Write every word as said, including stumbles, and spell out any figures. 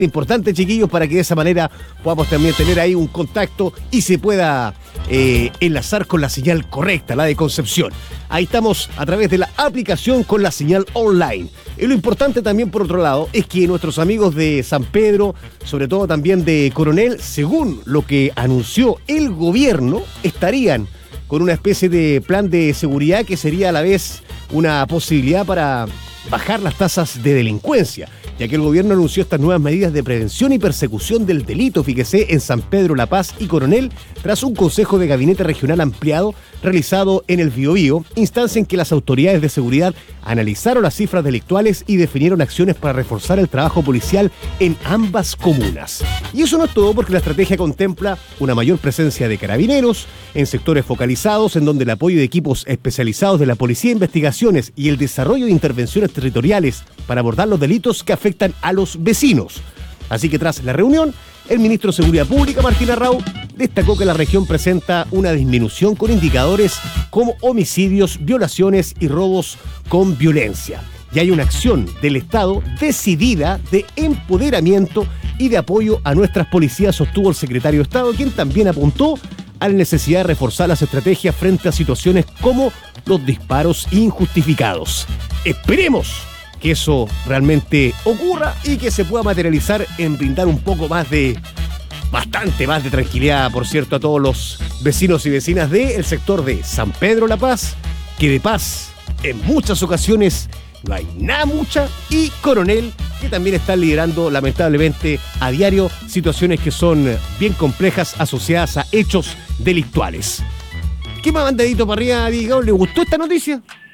Importante, chiquillos, para que de esa manera podamos también tener ahí un contacto y se pueda eh, enlazar con la señal correcta, la de Concepción. Ahí estamos a través de la aplicación con la señal online. Y lo importante también, por otro lado, es que nuestros amigos de San Pedro, sobre todo también de Coronel, según lo que anunció el gobierno, estarían con una especie de plan de seguridad que sería a la vez una posibilidad para bajar las tasas de delincuencia, ya que el gobierno anunció estas nuevas medidas de prevención y persecución del delito, fíjese, en San Pedro, La Paz y Coronel, tras un consejo de gabinete regional ampliado realizado en el Biobío, instancia en que las autoridades de seguridad analizaron las cifras delictuales y definieron acciones para reforzar el trabajo policial en ambas comunas. Y eso no es todo, porque la estrategia contempla una mayor presencia de carabineros en sectores focalizados, en donde el apoyo de equipos especializados de la Policía de Investigaciones y el desarrollo de intervenciones territoriales para abordar los delitos que afectan a los vecinos. Así que tras la reunión, el ministro de Seguridad Pública, Martín Arrau, destacó que la región presenta una disminución con indicadores como homicidios, violaciones y robos con violencia. Y hay una acción del Estado decidida de empoderamiento y de apoyo a nuestras policías, sostuvo el secretario de Estado, quien también apuntó a la necesidad de reforzar las estrategias frente a situaciones como los disparos injustificados. Esperemos que eso realmente ocurra y que se pueda materializar en brindar un poco más de, bastante más de tranquilidad, por cierto, a todos los vecinos y vecinas del sector de San Pedro La Paz, que de paz en muchas ocasiones no hay nada mucha, y Coronel, que también está liderando lamentablemente a diario situaciones que son bien complejas asociadas a hechos delictuales. ¿Qué más, bandadito para arriba, digamos? ¿Le gustó esta noticia?